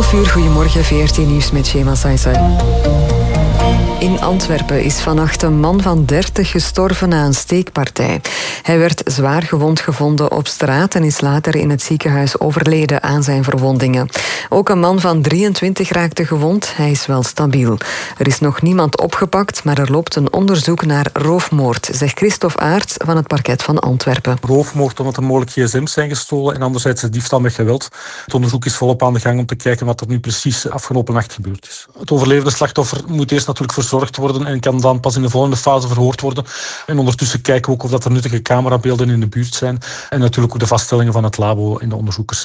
11 uur, goedemorgen, VRT Nieuws met Shema Saisai. In Antwerpen is vannacht een man van 30 gestorven na een steekpartij. Hij werd zwaar gewond gevonden op straat en is later in het ziekenhuis overleden aan zijn verwondingen. Ook een man van 23 raakte gewond. Hij is wel stabiel. Er is nog niemand opgepakt, maar er loopt een onderzoek naar roofmoord, zegt Christophe Aerts van het parket van Antwerpen. Roofmoord omdat er mogelijk gsm's zijn gestolen en anderzijds diefstal met geweld. Het onderzoek is volop aan de gang om te kijken wat er nu precies afgelopen nacht gebeurd is. Het overlevende slachtoffer moet eerst natuurlijk verzorgd worden en kan dan pas in de volgende fase verhoord worden. En ondertussen kijken we ook of dat er nuttige camerabeelden in de buurt zijn en natuurlijk ook de vaststellingen van het labo en de onderzoekers.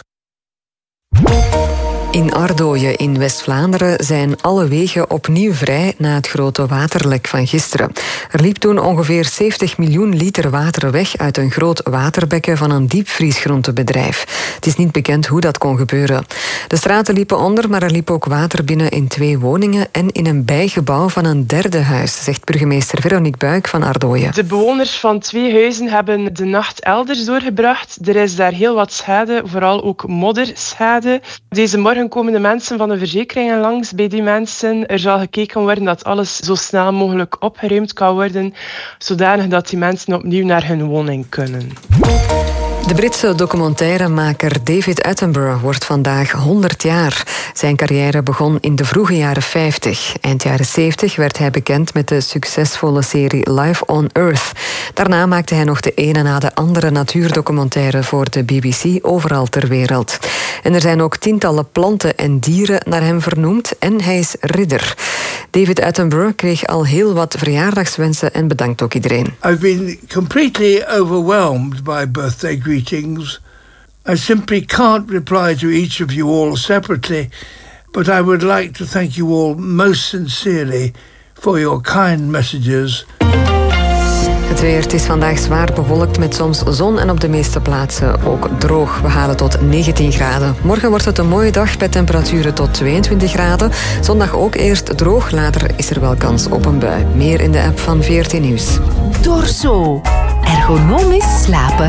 In Ardooien in West-Vlaanderen zijn alle wegen opnieuw vrij na het grote waterlek van gisteren. Er liep toen ongeveer 70 miljoen liter water weg uit een groot waterbekken van een diepvriesgroentebedrijf. Het is niet bekend hoe dat kon gebeuren. De straten liepen onder, maar er liep ook water binnen in 2 woningen en in een bijgebouw van een derde huis, zegt burgemeester Veronique Buik van Ardooien. De bewoners van 2 huizen hebben de nacht elders doorgebracht. Er is daar heel wat schade, vooral ook modderschade. Deze morgen komen de mensen van de verzekeringen langs bij die mensen. Er zal gekeken worden dat alles zo snel mogelijk opgeruimd kan worden, zodanig dat die mensen opnieuw naar hun woning kunnen. De Britse documentairemaker David Attenborough wordt vandaag 100 jaar. Zijn carrière begon in de vroege jaren 50. Eind jaren 70 werd hij bekend met de succesvolle serie Life on Earth. Daarna maakte hij nog de ene na de andere natuurdocumentaire voor de BBC overal ter wereld. En er zijn ook tientallen planten en dieren naar hem vernoemd en hij is ridder. David Attenborough kreeg al heel wat verjaardagswensen en bedankt ook iedereen. I've been completely overwhelmed by birthday greetings. I simply can't reply to each of you all separately, but I would like to thank you all most sincerely for your kind messages. Het weer, het is vandaag zwaar bewolkt met soms zon en op de meeste plaatsen ook droog. We halen tot 19 graden. Morgen wordt het een mooie dag bij temperaturen tot 22 graden. Zondag ook eerst droog, later is er wel kans op een bui. Meer in de app van VRT Nieuws. Dorso. Ergonomisch slapen.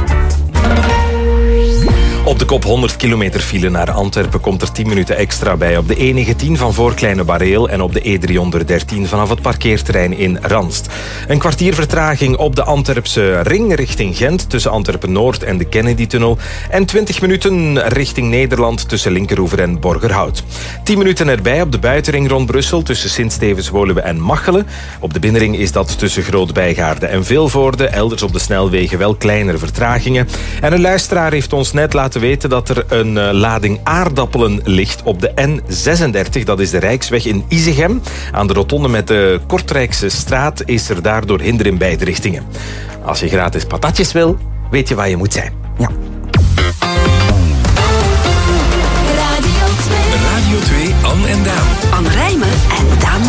Op de kop 100 kilometer file naar Antwerpen komt er 10 minuten extra bij. Op de E19 van voor Kleine Bareel en op de E313 vanaf het parkeerterrein in Ranst. Een kwartier vertraging op de Antwerpse ring richting Gent tussen Antwerpen-Noord en de Kennedy-tunnel. En 20 minuten richting Nederland tussen Linkeroever en Borgerhout. 10 minuten erbij op de buitenring rond Brussel tussen Sint-Stevens, Woluwe en Machelen. Op de binnenring is dat tussen Groot-Bijgaarde en Vilvoorde. Elders op de snelwegen wel kleinere vertragingen. En een luisteraar heeft ons net laten weten dat er een lading aardappelen ligt op de N36. Dat is de Rijksweg in Isegem. Aan de rotonde met de Kortrijkse straat is er daardoor hinder in beide richtingen. Als je gratis patatjes wil, weet je waar je moet zijn.